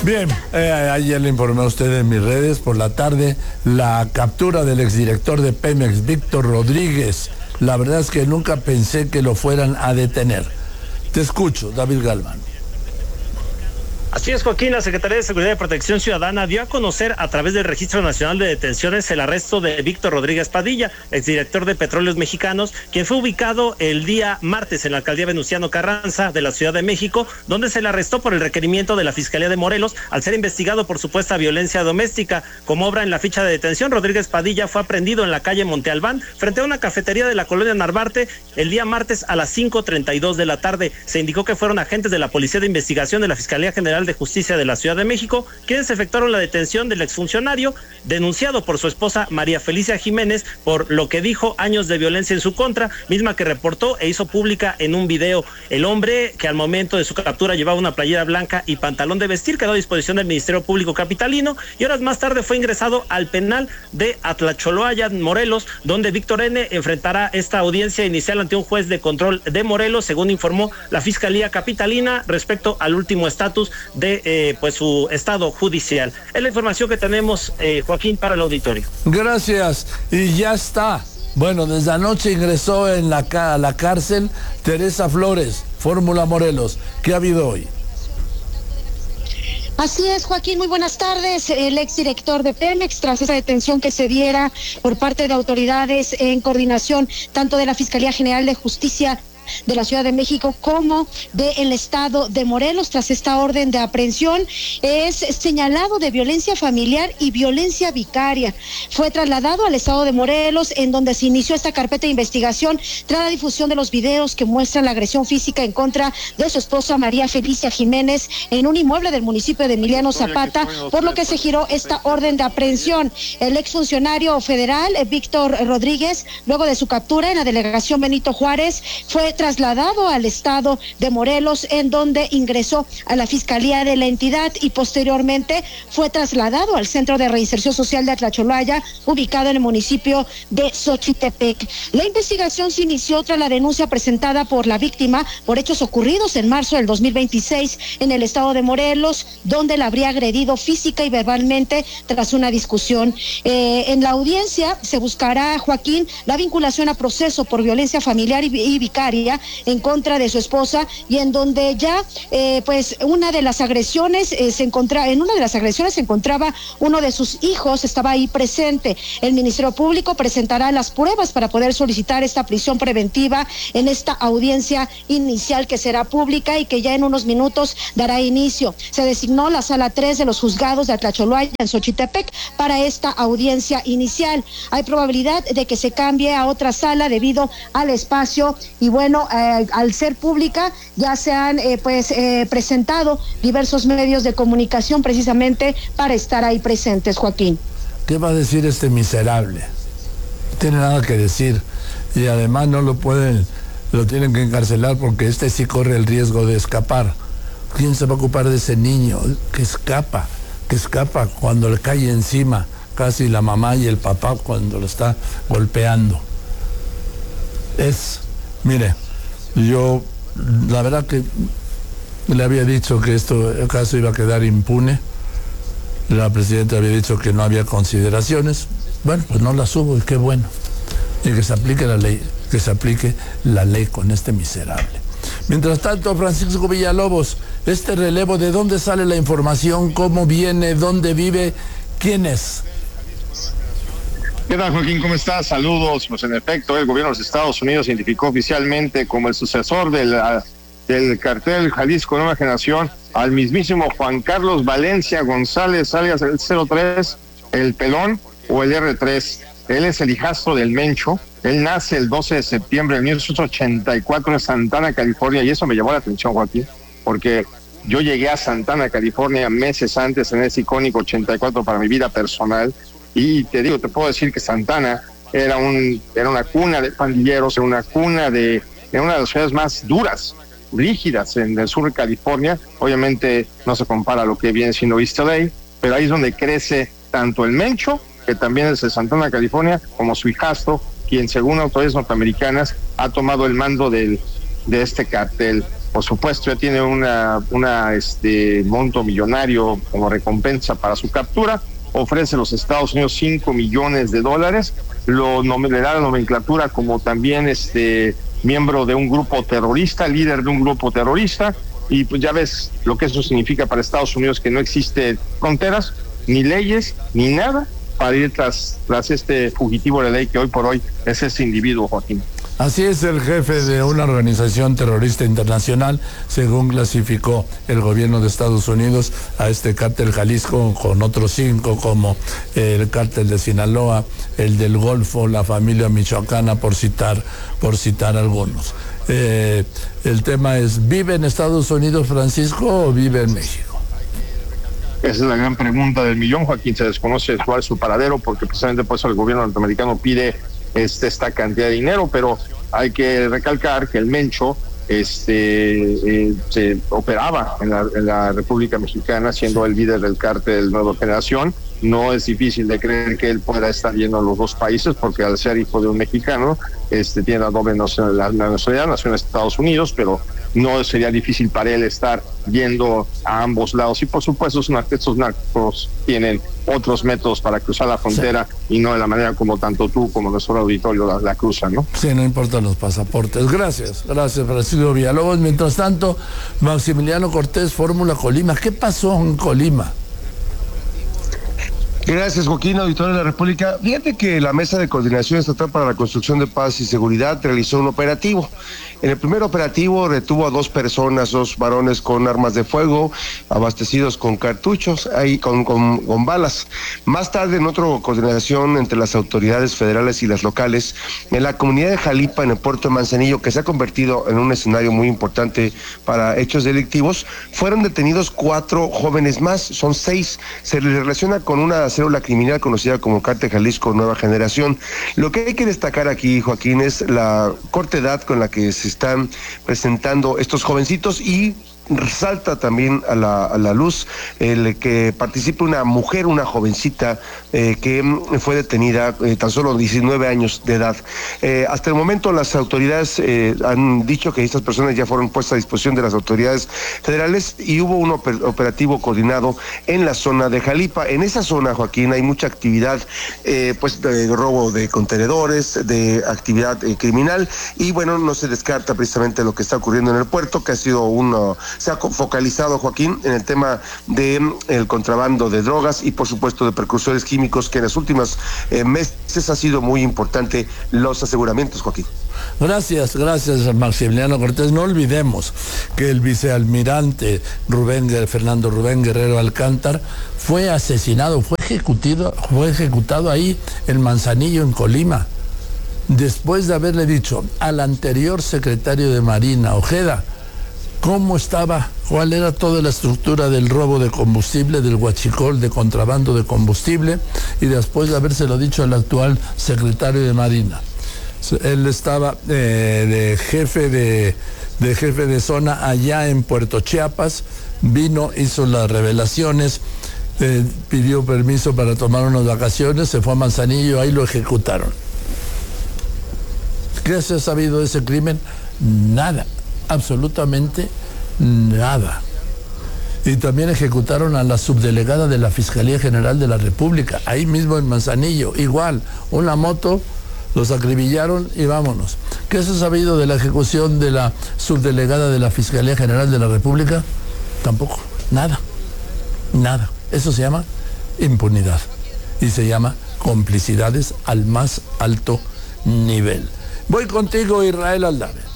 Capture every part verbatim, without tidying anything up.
Bien, eh, ayer le informé a usted en mis redes por la tarde la captura del exdirector de Pemex, Víctor Rodríguez. La verdad es que nunca pensé que lo fueran a detener. Te escucho, David Galván. Así es, Joaquín. La Secretaría de Seguridad y Protección Ciudadana dio a conocer a través del Registro Nacional de Detenciones el arresto de Víctor Rodríguez Padilla, exdirector de Petróleos Mexicanos, quien fue ubicado el día martes en la alcaldía Venustiano Carranza de la Ciudad de México, donde se le arrestó por el requerimiento de la Fiscalía de Morelos al ser investigado por supuesta violencia doméstica. Como obra en la ficha de detención, Rodríguez Padilla fue aprehendido en la calle Monte Albán, frente a una cafetería de la colonia Narvarte, el día martes a las cinco treinta y dos de la tarde. Se indicó que fueron agentes de la Policía de Investigación de la Fiscalía General de Justicia de la Ciudad de México quienes efectuaron la detención del exfuncionario denunciado por su esposa María Felicia Jiménez por lo que dijo años de violencia en su contra, misma que reportó e hizo pública en un video. El hombre, que al momento de su captura llevaba una playera blanca y pantalón de vestir, quedó a disposición del Ministerio Público Capitalino y horas más tarde fue ingresado al penal de Atlacholoaya, Morelos, donde Víctor N. enfrentará esta audiencia inicial ante un juez de control de Morelos, según informó la Fiscalía Capitalina respecto al último estatus de eh, pues su estado judicial. Es la información que tenemos, eh, Joaquín, para el auditorio. Gracias, y ya está. Bueno, desde anoche ingresó en la, a la cárcel Teresa Flores, Fórmula Morelos. ¿Qué ha habido hoy? Así es, Joaquín, muy buenas tardes. El exdirector de Pemex, tras esa detención que se diera por parte de autoridades en coordinación tanto de la Fiscalía General de Justicia de la Ciudad de México como del estado de Morelos, tras esta orden de aprehensión, es señalado de violencia familiar y violencia vicaria. Fue trasladado al estado de Morelos, en donde se inició esta carpeta de investigación tras la difusión de los videos que muestran la agresión física en contra de su esposa María Felicia Jiménez en un inmueble del municipio de Emiliano Zapata, por lo que se giró esta orden de aprehensión. El exfuncionario federal, Víctor Rodríguez, luego de su captura en la delegación Benito Juárez, fue trasladado al estado de Morelos, en donde ingresó a la fiscalía de la entidad y posteriormente fue trasladado al Centro de Reinserción Social de Atlacholoaya, ubicado en el municipio de Xochitepec. La investigación se inició tras la denuncia presentada por la víctima por hechos ocurridos en marzo del dos mil veintiséis en el estado de Morelos, donde la habría agredido física y verbalmente tras una discusión. Eh, en la audiencia se buscará, Joaquín, la vinculación a proceso por violencia familiar y, y vicaria en contra de su esposa, y en donde ya eh, pues una de las agresiones eh, se encontraba, en una de las agresiones se encontraba uno de sus hijos, estaba ahí presente. El Ministerio Público presentará las pruebas para poder solicitar esta prisión preventiva en esta audiencia inicial que será pública y que ya en unos minutos dará inicio. Se designó la sala tres de los juzgados de Atlacholoaya en Xochitepec para esta audiencia inicial. Hay probabilidad de que se cambie a otra sala debido al espacio y bueno, Eh, al ser pública ya se han eh, pues eh, presentado diversos medios de comunicación precisamente para estar ahí presentes, Joaquín. ¿Qué va a decir este miserable? No tiene nada que decir y además no lo pueden, lo tienen que encarcelar porque este sí corre el riesgo de escapar. ¿Quién se va a ocupar de ese niño que escapa, que escapa cuando le cae encima casi la mamá y el papá cuando lo está golpeando? Es, mire, yo, la verdad que le había dicho que esto, el caso iba a quedar impune. La presidenta había dicho que no había consideraciones. Bueno, pues no las hubo y qué bueno. Y que se aplique la ley, que se aplique la ley con este miserable. Mientras tanto, Francisco Villalobos, este relevo, ¿de dónde sale la información? ¿Cómo viene? ¿Dónde vive? ¿Quién es? ¿Qué tal, Joaquín? ¿Cómo estás? Saludos. Pues en efecto, el gobierno de los Estados Unidos identificó oficialmente como el sucesor del, del cartel Jalisco Nueva Generación al mismísimo Juan Carlos Valencia González, alias el cero tres, el Pelón o el erre tres. Él es el hijastro del Mencho. Él nace el doce de septiembre de mil novecientos ochenta y cuatro en Santana, California, y eso me llamó la atención, Joaquín, porque yo llegué a Santana, California, meses antes en ese icónico ochenta y cuatro para mi vida personal. Y te digo, te puedo decir que Santana era un era una cuna de pandilleros, era una cuna de, era una de las ciudades más duras, rígidas en el sur de California. Obviamente no se compara a lo que viene siendo East L A, pero ahí es donde crece tanto el Mencho, que también es de Santana, California, como su hijastro, quien según autoridades norteamericanas ha tomado el mando del, de este cartel. por supuesto ya tiene una, una este monto millonario como recompensa para su captura. Ofrece a los Estados Unidos cinco millones de dólares, lo le da la nomenclatura como también este miembro de un grupo terrorista, líder de un grupo terrorista, y pues ya ves lo que eso significa para Estados Unidos, que no existe fronteras, ni leyes, ni nada para ir tras, tras este fugitivo de ley que hoy por hoy es ese individuo, Joaquín. Así es, el jefe de una organización terrorista internacional, según clasificó el gobierno de Estados Unidos a este cártel Jalisco, con otros cinco como el cártel de Sinaloa, el del Golfo, la familia michoacana, por citar, por citar algunos. Eh, el tema es, ¿vive en Estados Unidos Francisco o vive en México? Esa es la gran pregunta del millón, Joaquín. Se desconoce cuál es su paradero, porque precisamente por eso el gobierno norteamericano pide este, esta cantidad de dinero, pero hay que recalcar que el Mencho este, eh, se operaba en la, en la República Mexicana, siendo el líder del cártel Nueva Generación. No es difícil de creer que él pueda estar yendo a los dos países, porque al ser hijo de un mexicano, este tiene la doble nacionalidad, la nacionalidad, nació en Estados Unidos, pero no sería difícil para él estar yendo a ambos lados. Y por supuesto, estos narcos tienen otros métodos para cruzar la frontera, sí, y no de la manera como tanto tú como nuestro auditorio la, la cruzan, ¿no? Sí, no importan los pasaportes. Gracias, gracias, Francisco Villalobos. Mientras tanto, Maximiliano Cortés, Fórmula Colima. ¿Qué pasó en Colima? Gracias, Joaquín, auditorio de la República. Fíjate que la Mesa de Coordinación Estatal para la Construcción de Paz y Seguridad realizó un operativo. En el primer operativo retuvo a dos personas, dos varones con armas de fuego, abastecidos con cartuchos, ahí con, con, con balas. Más tarde, en otra coordinación entre las autoridades federales y las locales, en la comunidad de Jalipa, en el puerto de Manzanillo, que se ha convertido en un escenario muy importante para hechos delictivos, fueron detenidos cuatro jóvenes más, son seis. Se les relaciona con una célula criminal conocida como Cártel Jalisco Nueva Generación. Lo que hay que destacar aquí, Joaquín, es la corta edad con la que se están presentando estos jovencitos, y resalta también a la, a la luz el que participe una mujer, una jovencita eh, que fue detenida, eh, tan solo diecinueve años de edad. Eh, hasta el momento las autoridades eh, han dicho que estas personas ya fueron puestas a disposición de las autoridades federales, y hubo un oper, operativo coordinado en la zona de Jalipa. En esa zona, Joaquín, hay mucha actividad eh, pues de robo de contenedores, de actividad eh, criminal, y bueno, no se descarta precisamente lo que está ocurriendo en el puerto, que ha sido uno se ha focalizado, Joaquín, en el tema del de contrabando de drogas y por supuesto de precursores químicos, que en los últimos eh, meses ha sido muy importante los aseguramientos, Joaquín. Gracias, gracias, Maximiliano Cortés. No olvidemos que el vicealmirante Rubén, Fernando Rubén Guerrero Alcántar fue asesinado, fue ejecutado, fue ejecutado ahí en Manzanillo, en Colima, después de haberle dicho al anterior secretario de Marina, Ojeda, cómo estaba, cuál era toda la estructura del robo de combustible, del huachicol, de contrabando de combustible, y después de habérselo dicho al actual secretario de Marina. Él estaba eh, de jefe de, de jefe de zona allá en Puerto Chiapas, vino, hizo las revelaciones, eh, pidió permiso para tomar unas vacaciones, se fue a Manzanillo, ahí lo ejecutaron. ¿Qué se ha sabido de ese crimen? Nada. Absolutamente nada. Y también ejecutaron a la subdelegada de la Fiscalía General de la República, ahí mismo en Manzanillo, igual, una moto, los acribillaron y vámonos. ¿Qué se ha sabido de la ejecución de la subdelegada de la Fiscalía General de la República? Tampoco, nada, nada. Eso se llama impunidad y se llama complicidades al más alto nivel. Voy contigo, Israel Aldave.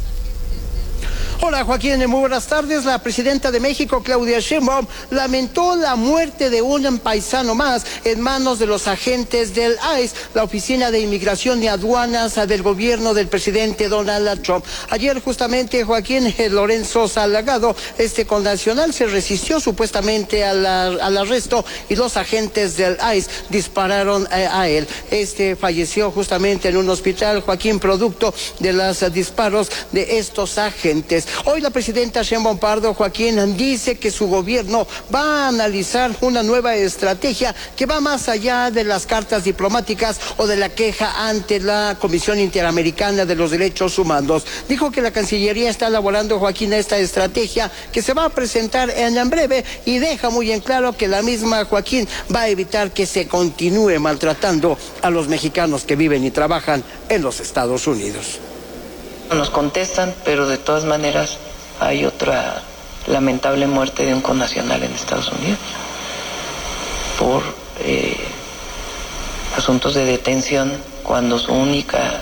Hola, Joaquín, muy buenas tardes. La presidenta de México, Claudia Sheinbaum, lamentó la muerte de un paisano más en manos de los agentes del I C E, la Oficina de Inmigración y Aduanas del gobierno del presidente Donald Trump. Ayer, justamente, Joaquín, Lorenzo Salgado, este connacional, se resistió supuestamente a la, al arresto, y los agentes del I C E dispararon a, a él. Este falleció justamente en un hospital, Joaquín, producto de los disparos de estos agentes. Hoy la presidenta Sheinbaum Pardo, Joaquín, dice que su gobierno va a analizar una nueva estrategia que va más allá de las cartas diplomáticas o de la queja ante la Comisión Interamericana de los Derechos Humanos. Dijo que la Cancillería está elaborando, Joaquín, esta estrategia que se va a presentar en breve y deja muy en claro que la misma, Joaquín, va a evitar que se continúe maltratando a los mexicanos que viven y trabajan en los Estados Unidos. Nos contestan, pero de todas maneras hay otra lamentable muerte de un connacional en Estados Unidos por eh, asuntos de detención, cuando su única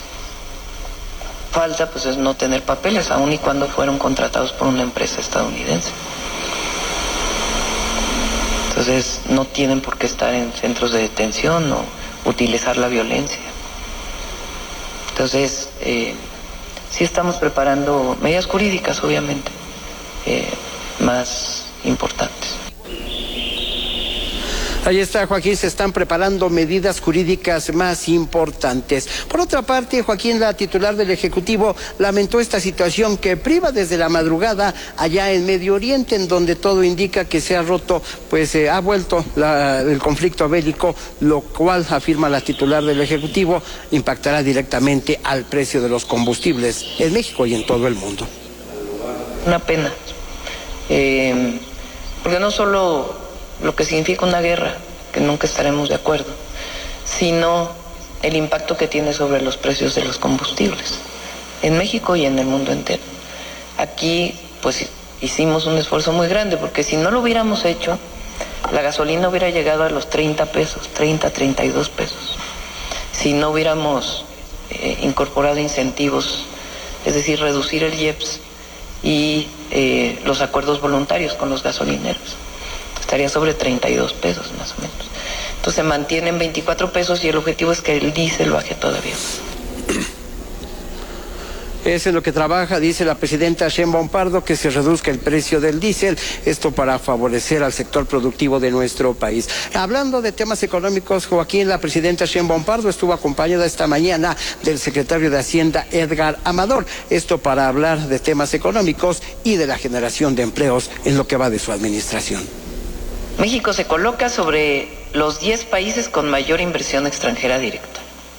falta pues es no tener papeles, aun y cuando fueron contratados por una empresa estadounidense. Entonces no tienen por qué estar en centros de detención o utilizar la violencia. Entonces eh, sí estamos preparando medidas jurídicas, obviamente, eh, más importantes. Ahí está, Joaquín, se están preparando medidas jurídicas más importantes. Por otra parte, Joaquín, la titular del Ejecutivo, lamentó esta situación que priva desde la madrugada allá en Medio Oriente, en donde todo indica que se ha roto, pues eh, ha vuelto la, el conflicto bélico, lo cual, afirma la titular del Ejecutivo, impactará directamente al precio de los combustibles en México y en todo el mundo. Una pena, eh, porque no solo lo que significa una guerra, que nunca estaremos de acuerdo, sino el impacto que tiene sobre los precios de los combustibles, en México y en el mundo entero. Aquí, pues, hicimos un esfuerzo muy grande, porque si no lo hubiéramos hecho, la gasolina hubiera llegado a los treinta pesos, treinta, treinta y dos pesos. Si no hubiéramos eh, incorporado incentivos, es decir, reducir el I E P S y eh, los acuerdos voluntarios con los gasolineros, estaría sobre treinta y dos pesos más o menos. Entonces se mantiene en veinticuatro pesos y el objetivo es que el diésel baje todavía. Es en lo que trabaja, dice la presidenta Sheinbaum Pardo, que se reduzca el precio del diésel, esto para favorecer al sector productivo de nuestro país. Hablando de temas económicos, Joaquín, la presidenta Sheinbaum Pardo estuvo acompañada esta mañana del secretario de Hacienda, Edgar Amador, esto para hablar de temas económicos y de la generación de empleos en lo que va de su administración. México se coloca sobre los diez países con mayor inversión extranjera directa.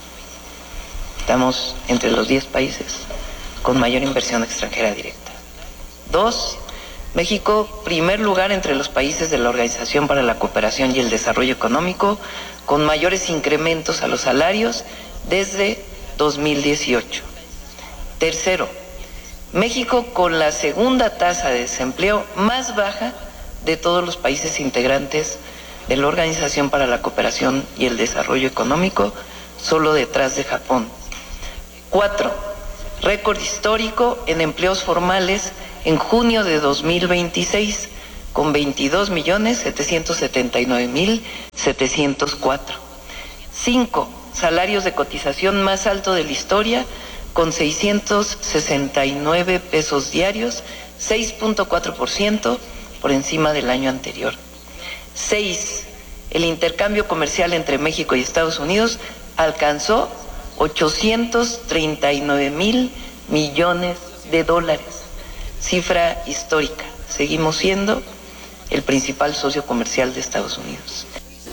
Estamos entre los diez países con mayor inversión extranjera directa. Dos, México, primer lugar entre los países de la Organización para la Cooperación y el Desarrollo Económico, con mayores incrementos a los salarios desde dos mil dieciocho. Tercero, México con la segunda tasa de desempleo más baja de todos los países integrantes de la Organización para la Cooperación y el Desarrollo Económico, solo detrás de Japón. Cuatro, récord histórico en empleos formales en junio de dos mil veintiséis, con veintidós millones setecientos setenta y nueve mil setecientos cuatro. Cinco, salarios de cotización más alto de la historia, con seiscientos sesenta y nueve pesos diarios, seis punto cuatro por ciento por encima del año anterior. Seis, el intercambio comercial entre México y Estados Unidos alcanzó ochocientos treinta y nueve mil millones de dólares, cifra histórica. Seguimos siendo el principal socio comercial de Estados Unidos.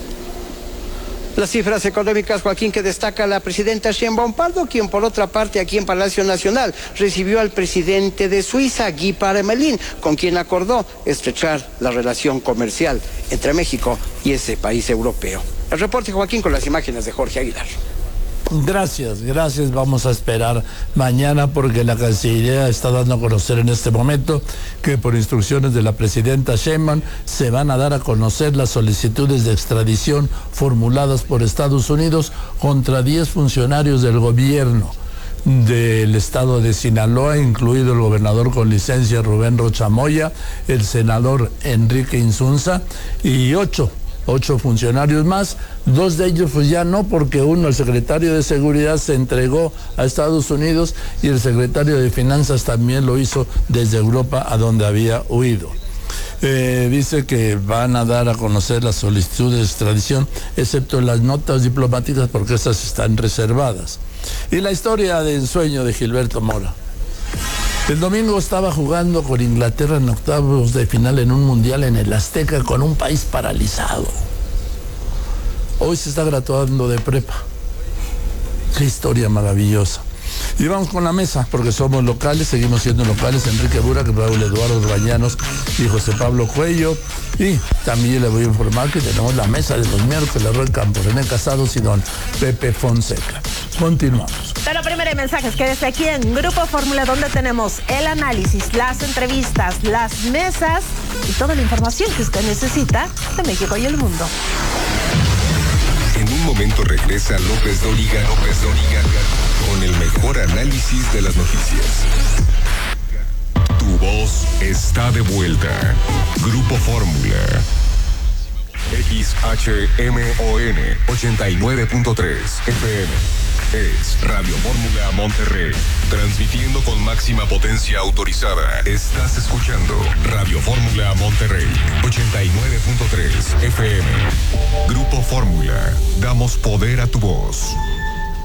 Las cifras económicas, Joaquín, que destaca la presidenta Sheinbaum Pardo, quien por otra parte aquí en Palacio Nacional recibió al presidente de Suiza, Guy Parmelin, con quien acordó estrechar la relación comercial entre México y ese país europeo. El reporte, Joaquín, con las imágenes de Jorge Aguilar. Gracias, gracias. Vamos a esperar mañana porque la Cancillería está dando a conocer en este momento que por instrucciones de la presidenta Sheinbaum se van a dar a conocer las solicitudes de extradición formuladas por Estados Unidos contra diez funcionarios del gobierno del estado de Sinaloa, incluido el gobernador con licencia Rubén Rocha Moya, el senador Enrique Insunza y ocho Ocho funcionarios más, dos de ellos pues ya no, porque uno, el secretario de Seguridad, se entregó a Estados Unidos y el secretario de Finanzas también lo hizo desde Europa, a donde había huido. Eh, dice que van a dar a conocer las solicitudes de extradición, excepto las notas diplomáticas, porque estas están reservadas. Y la historia de ensueño de Gilberto Mora. El domingo estaba jugando con Inglaterra en octavos de final en un mundial en el Azteca con un país paralizado. Hoy se está graduando de prepa. Qué historia maravillosa. Y vamos con la mesa, porque somos locales, seguimos siendo locales. Enrique Burak, Raúl Eduardo Bañanos y José Pablo Cuello. Y también le voy a informar que tenemos la mesa de los miércoles, Roy Campos, René Casados y don Pepe Fonseca. Continuamos. Pero primero hay mensajes, quédese aquí en Grupo Fórmula, donde tenemos el análisis, las entrevistas, las mesas y toda la información que usted necesita de México y el mundo. En un momento regresa López Dóriga, López Dóriga, con el mejor análisis de las noticias. Tu voz está de vuelta. Grupo Fórmula. X H M O N ochenta y nueve punto tres F M. Es Radio Fórmula Monterrey, transmitiendo con máxima potencia autorizada. Estás escuchando Radio Fórmula Monterrey, ochenta y nueve punto tres F M. Grupo Fórmula, damos poder a tu voz.